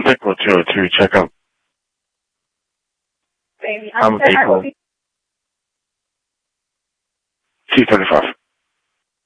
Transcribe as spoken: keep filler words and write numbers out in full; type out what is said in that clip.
Echo two oh two, check out. Baby, I'm I'm April. two thirty-five.